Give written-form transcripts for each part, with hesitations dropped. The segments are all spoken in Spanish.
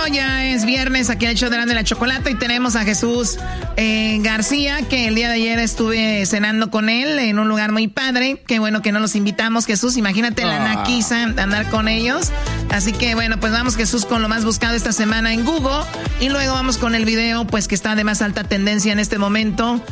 ya es viernes aquí al show de la Chocolata y tenemos a Jesús García, que el día de ayer estuve cenando con él en un lugar muy padre. Qué bueno que no los invitamos, Jesús. Imagínate la naquiza de andar con ellos. Así que bueno, pues vamos, Jesús, con lo más buscado esta semana en Google y luego vamos con el video, pues que está de más alta tendencia en este momento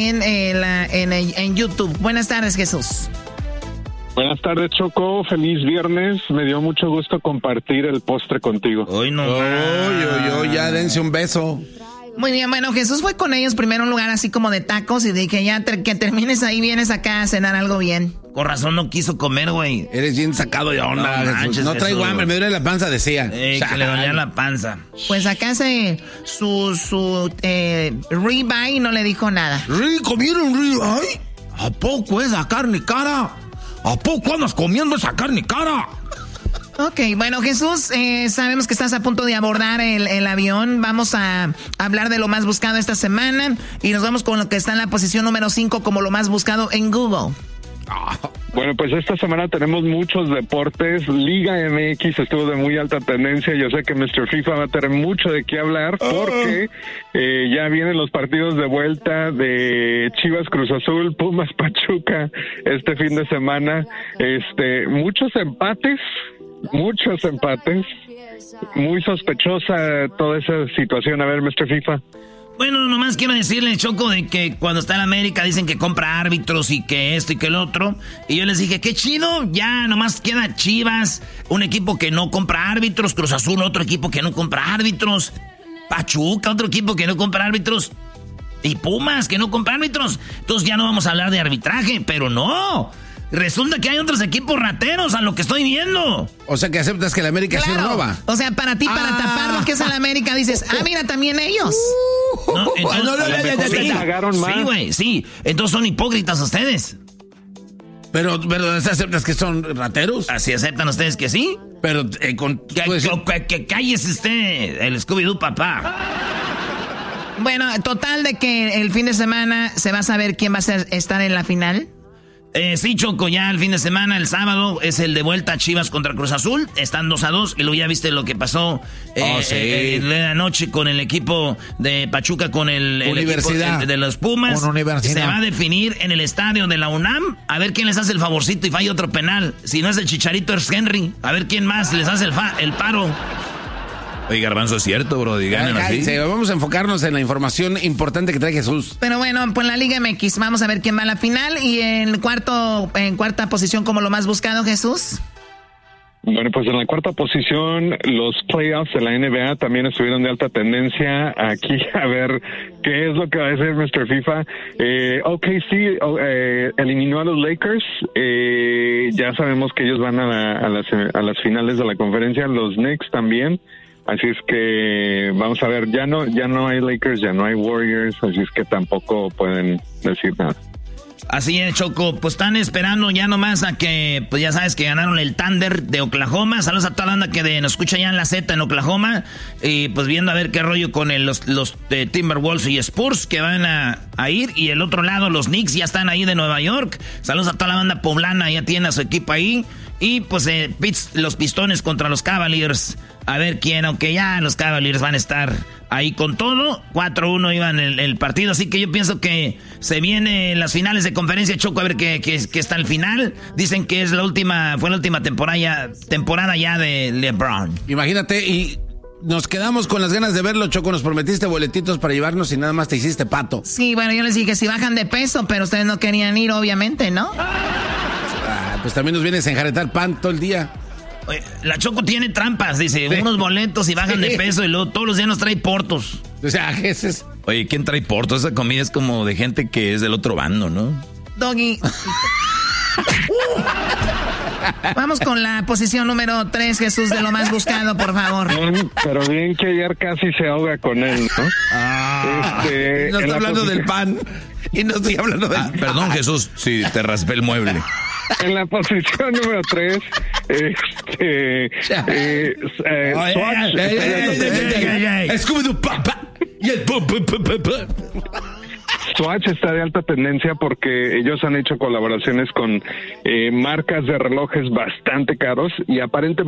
en YouTube. Buenas tardes, Jesús. Buenas tardes, Choco. Feliz viernes. Me dio mucho gusto compartir el postre contigo. Hoy no. Ya dense un beso. Muy bien, bueno, Jesús fue con ellos primero a un lugar así como de tacos y dije, ya que termines ahí, vienes acá a cenar algo bien. Con razón no quiso comer, güey. Eres bien sacado de onda, no, Jesús. No traigo hambre, me duele la panza, decía. Que le dolía la panza. Pues acá su ribeye no le dijo nada. ¿Comieron ribeye? ¿A poco esa carne cara? ¿A poco andas comiendo esa carne cara? Ok, bueno, Jesús, sabemos que estás a punto de abordar el avión. Vamos a hablar de lo más buscado esta semana y nos vamos con lo que está en la posición número 5 como lo más buscado en Google. Bueno, pues esta semana tenemos muchos deportes. Liga MX estuvo de muy alta tendencia. Yo sé que Mr. FIFA va a tener mucho de qué hablar porque ya vienen los partidos de vuelta de Chivas Cruz Azul, Pumas Pachuca este fin de semana. Muchos empates. Muy sospechosa toda esa situación. A ver, Mr. FIFA. Bueno, nomás quiero decirle, Choco, de que cuando está en América dicen que compra árbitros y que esto y que el otro. Y yo les dije, qué chido, ya nomás queda Chivas, un equipo que no compra árbitros, Cruz Azul, otro equipo que no compra árbitros, Pachuca, otro equipo que no compra árbitros, y Pumas, que no compra árbitros. Entonces ya no vamos a hablar de arbitraje, pero no. Resulta que hay otros equipos rateros a lo que estoy viendo. O sea que aceptas que el América sí roba. O sea, para ti, para tapar lo que es el América, dices, mira, también ellos. No, entonces, sí, güey, sí. Entonces son hipócritas ustedes. Pero ¿aceptas que son rateros? ¿Así aceptan ustedes que sí? Pero que cállese usted, el Scooby-Doo papá. Bueno, total de que el fin de semana se va a saber quién va a estar en la final. Sí, Choco, ya el fin de semana, el sábado, es el de vuelta Chivas contra Cruz Azul. Están 2-2 y luego ya viste lo que pasó de la noche con el equipo de Pachuca, con el equipo de los Pumas. Se va a definir en el estadio de la UNAM. A ver quién les hace el favorcito y falla otro penal. Si no es el Chicharito, es Henry. A ver quién más les hace el paro. Oye, Garbanzo, es cierto, bro. Vamos a enfocarnos en la información importante que trae Jesús. Pero bueno, pues la Liga MX, vamos a ver quién va a la final. Y en cuarta posición como lo más buscado, Jesús. Bueno, pues en la cuarta posición, los playoffs de la NBA también estuvieron de alta tendencia. Aquí, a ver qué es lo que va a hacer Mr. FIFA. OKC eliminó a los Lakers. Ya sabemos que ellos van a las finales de la conferencia. Los Knicks también. Así es que vamos a ver, ya no hay Lakers, ya no hay Warriors, así es que tampoco pueden decir nada. Así es, Choco, pues están esperando ya nomás a que, pues ya sabes que ganaron el Thunder de Oklahoma. Saludos a toda la banda que nos escucha ya en la Z en Oklahoma. Y pues viendo a ver qué rollo con los Timberwolves y Spurs que van a ir. Y el otro lado, los Knicks ya están ahí de Nueva York. Saludos a toda la banda poblana, ya tiene a su equipo ahí. Y pues los Pistones contra los Cavaliers. A ver quién, aunque ya los Cavaliers van a estar ahí con todo. 4-1 iban el partido, así que yo pienso que se vienen las finales de conferencia, Choco, a ver qué está al final. Dicen que fue la última temporada ya de LeBron. Imagínate, y nos quedamos con las ganas de verlo, Choco. Nos prometiste boletitos para llevarnos y nada más te hiciste pato. Sí, bueno, yo les dije si bajan de peso, pero ustedes no querían ir, obviamente, ¿no? Pues también nos vienes a enjaretar pan todo el día. Oye, la Choco tiene trampas, dice, unos boletos y bajan de peso y luego todos los días nos trae portos. O sea, ese es... Oye, ¿quién trae portos? Esa comida es como de gente que es del otro bando, ¿no? Doggy. Vamos con la posición número 3, Jesús, de lo más buscado, por favor. Pero bien que ayer casi se ahoga con él, ¿no? No está hablando del pan. Y no estoy hablando del pan. Perdón, Jesús, si te raspé el mueble. En la posición número 3, Scooby-Doo, papá. Y el Swatch está de alta tendencia porque ellos han hecho colaboraciones con marcas de relojes bastante caros y aparentemente